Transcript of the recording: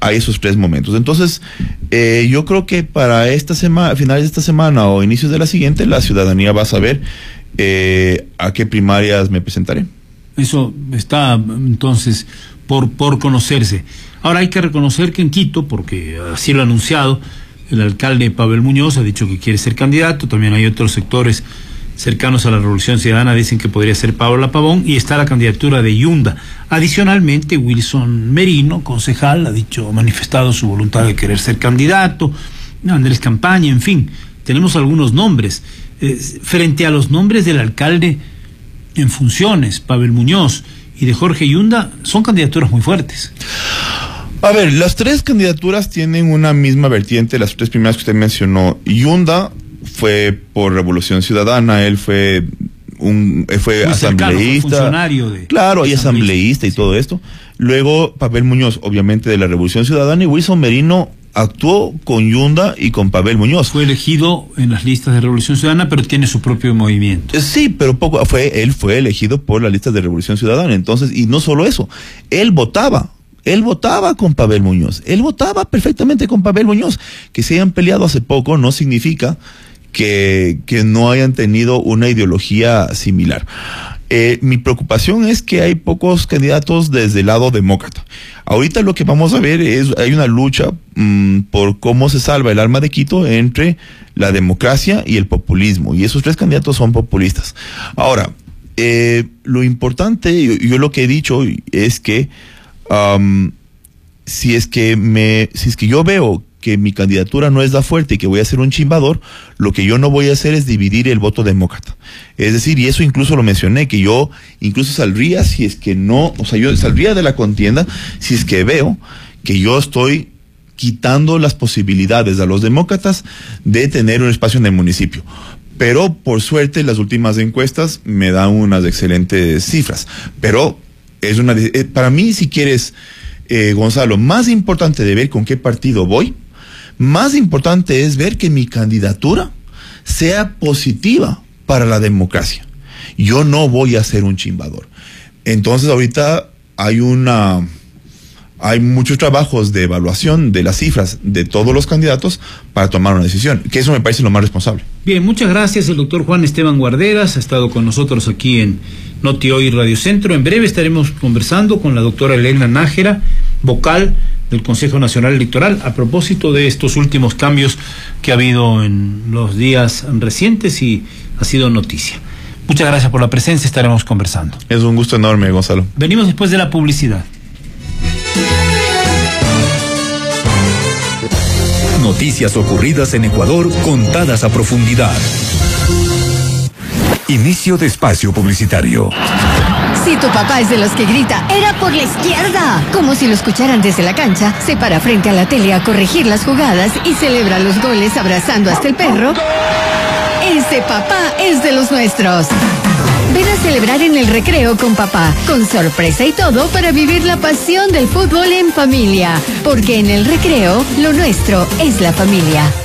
hay esos tres momentos. Entonces, yo creo que para esta semana, finales de esta semana o inicios de la siguiente, la ciudadanía va a saber a qué primarias me presentaré. Eso está entonces por conocerse. Ahora hay que reconocer que en Quito, porque así lo ha anunciado el alcalde Pavel Muñoz, ha dicho que quiere ser candidato. También hay otros sectores cercanos a la Revolución Ciudadana, dicen que podría ser Paola Pavón, y está la candidatura de Yunda. Adicionalmente, Wilson Merino, concejal, ha manifestado su voluntad de querer ser candidato, Andrés Campaña, en fin, tenemos algunos nombres. Frente a los nombres del alcalde en funciones, Pavel Muñoz, y de Jorge Yunda, son candidaturas muy fuertes. A ver, las tres candidaturas tienen una misma vertiente, las tres primeras que usted mencionó. Yunda fue por Revolución Ciudadana, él fue asambleísta, funcionario de claro, y asambleísta y sí, todo esto. Luego Pavel Muñoz, obviamente de la Revolución Ciudadana, y Wilson Merino actuó con Yunda y con Pavel Muñoz. Fue elegido en las listas de Revolución Ciudadana, pero tiene su propio movimiento. Sí, pero él fue elegido por las listas de Revolución Ciudadana. Entonces, y no solo eso, él votaba con Pavel Muñoz, él votaba perfectamente con Pavel Muñoz. Que se hayan peleado hace poco no significa que no hayan tenido una ideología similar. Mi preocupación es que hay pocos candidatos desde el lado demócrata. Ahorita lo que vamos a ver hay una lucha por cómo se salva el alma de Quito entre la democracia y el populismo, y esos tres candidatos son populistas. Ahora, lo importante, yo lo que he dicho es que si es que yo veo que mi candidatura no es la fuerte y que voy a ser un chimbador, lo que yo no voy a hacer es dividir el voto demócrata. Es decir, y eso incluso lo mencioné, que yo incluso saldría si es que no, o sea, yo saldría de la contienda si es que veo que yo estoy quitando las posibilidades a los demócratas de tener un espacio en el municipio. Pero por suerte las últimas encuestas me dan unas excelentes cifras. Pero es para mí, si quieres, Gonzalo, más importante de ver con qué partido voy, más importante es ver que mi candidatura sea positiva para la democracia. Yo no voy a ser un chimbador. Entonces ahorita hay muchos trabajos de evaluación de las cifras de todos los candidatos para tomar una decisión, que eso me parece lo más responsable. Bien, muchas gracias. El doctor Juan Esteban Guarderas ha estado con nosotros aquí en Noti Hoy Radio Centro. En breve estaremos conversando con la doctora Elena Nájera, vocal del Consejo Nacional Electoral, a propósito de estos últimos cambios que ha habido en los días recientes y ha sido noticia. Muchas gracias por la presencia, estaremos conversando. Es un gusto enorme, Gonzalo. Venimos después de la publicidad. Noticias ocurridas en Ecuador contadas a profundidad. Inicio de espacio publicitario. Si tu papá es de los que grita, ¡era por la izquierda! Como si lo escucharan desde la cancha, se para frente a la tele a corregir las jugadas y celebra los goles abrazando hasta el perro. Ese papá es de los nuestros. Ven a celebrar en el recreo con papá, con sorpresa y todo para vivir la pasión del fútbol en familia. Porque en el recreo, lo nuestro es la familia.